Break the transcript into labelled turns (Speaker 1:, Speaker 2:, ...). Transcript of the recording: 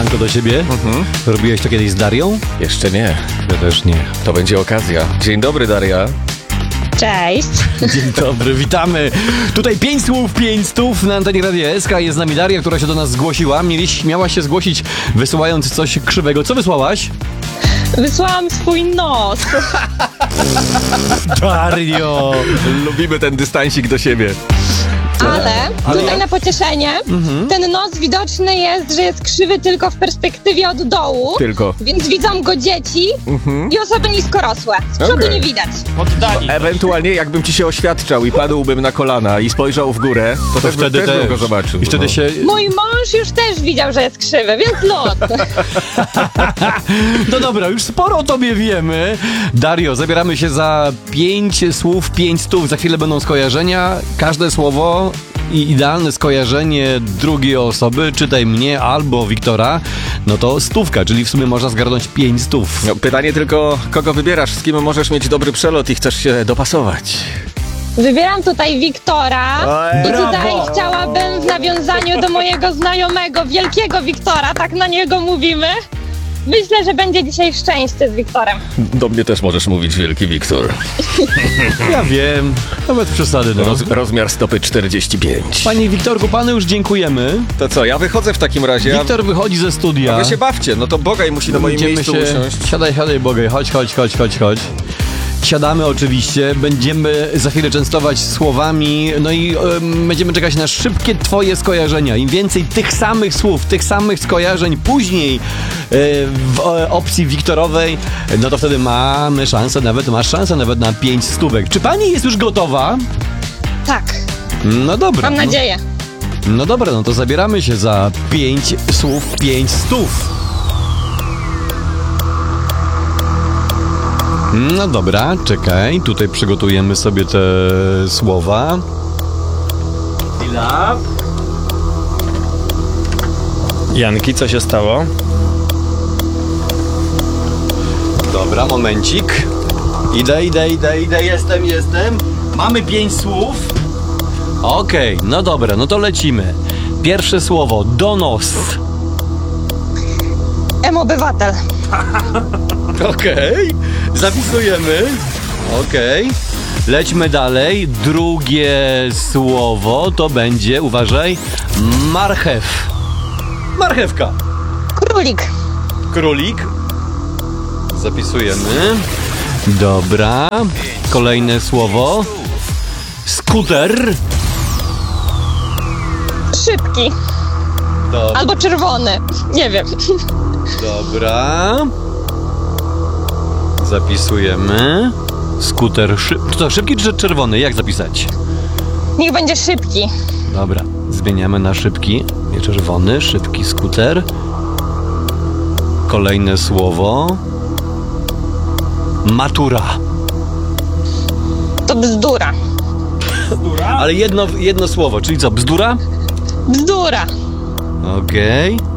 Speaker 1: pytanko do siebie. Robiłeś to kiedyś z Darią?
Speaker 2: Jeszcze nie.
Speaker 1: Ja też nie.
Speaker 2: To będzie okazja. Dzień dobry, Daria.
Speaker 3: Cześć.
Speaker 1: Dzień dobry, witamy. Tutaj 5 słów, 5 stów na antenie Radia SK. Jest z nami Daria, która się do nas zgłosiła. Miałaś się zgłosić, wysyłając coś krzywego. Co wysłałaś?
Speaker 3: Wysłałam swój nos.
Speaker 1: Dario!
Speaker 2: Lubimy ten dystansik do siebie.
Speaker 3: Ale tutaj na pocieszenie, ten nos widoczny jest, że jest krzywy tylko w perspektywie od dołu.
Speaker 2: Tylko.
Speaker 3: Więc widzą go dzieci i osoby niskorosłe. Z przodu
Speaker 2: Okej.
Speaker 3: nie widać.
Speaker 2: Ewentualnie jakbym ci się oświadczał i padłbym na kolana i spojrzał w górę, to też
Speaker 1: wtedy
Speaker 2: bym go zobaczył.
Speaker 1: I wtedy się...
Speaker 3: Mój mąż już też widział, że jest krzywy, więc lud.
Speaker 1: No dobra, już sporo o tobie wiemy. Dario, zabieramy się za 5 słów, 5 stów. Za chwilę będą skojarzenia. Każde słowo i idealne skojarzenie drugiej osoby, czytaj mnie albo Wiktora, no to stówka, czyli w sumie można zgarnąć 5 stów.
Speaker 2: No, pytanie tylko, kogo wybierasz, z kim możesz mieć dobry przelot i chcesz się dopasować?
Speaker 3: Wybieram tutaj Wiktora i tutaj
Speaker 1: Brawo!
Speaker 3: chciałabym w nawiązaniu do mojego znajomego, wielkiego Wiktora, tak na niego mówimy. Myślę, że będzie dzisiaj szczęście z Wiktorem.
Speaker 2: Do mnie też możesz mówić, wielki Wiktor.
Speaker 1: Ja wiem, nawet przesady. No.
Speaker 2: Rozmiar stopy 45.
Speaker 1: Panie Wiktorku, panu już dziękujemy.
Speaker 2: To co, ja wychodzę w takim razie.
Speaker 1: Wiktor wychodzi ze studia.
Speaker 2: Wy się bawcie, no to Bogaj musi na moim miejscu usiąść.
Speaker 1: Siadaj, Bogaj, chodź. Siadamy oczywiście, będziemy za chwilę częstować słowami, no i będziemy czekać na szybkie twoje skojarzenia. Im więcej tych samych słów, tych samych skojarzeń później w opcji Wiktorowej, no to wtedy masz szansę nawet na 5 stówek. Czy pani jest już gotowa?
Speaker 3: Tak,
Speaker 1: No dobra.
Speaker 3: mam nadzieję.
Speaker 1: No dobra, no to zabieramy się za 5 słów, 5 stów. No dobra, czekaj, tutaj przygotujemy sobie te słowa. Chwila.
Speaker 4: Janki, co się stało?
Speaker 1: Dobra, momencik. Idę, jestem. Mamy 5 słów. Okej, no dobra, no to lecimy. Pierwsze słowo, donos.
Speaker 3: M-obywatel.
Speaker 1: Okej, zapisujemy. Okej, lećmy dalej. Drugie słowo to będzie, uważaj, marchew. Marchewka.
Speaker 3: Królik.
Speaker 1: Królik. Zapisujemy. Dobra. Kolejne słowo. Skuter.
Speaker 3: Szybki.
Speaker 1: Dobra.
Speaker 3: Albo czerwony. Nie wiem.
Speaker 1: Dobra. Zapisujemy. Skuter to szybki czy czerwony? Jak zapisać?
Speaker 3: Niech będzie szybki.
Speaker 1: Dobra, zmieniamy na szybki. Nie czerwony, szybki skuter. Kolejne słowo. Matura.
Speaker 3: To bzdura.
Speaker 1: Ale jedno słowo, czyli co? Bzdura?
Speaker 3: Bzdura.
Speaker 1: Okej.